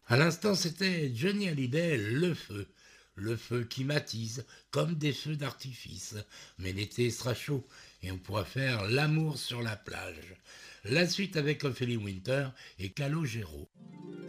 À l'instant, c'était Johnny Hallyday, Le Feu. Le feu qui m'attise, comme des feux d'artifice. Mais l'été sera chaud et on pourra faire l'amour sur la plage. La suite avec Ophélie Winter et Calogero.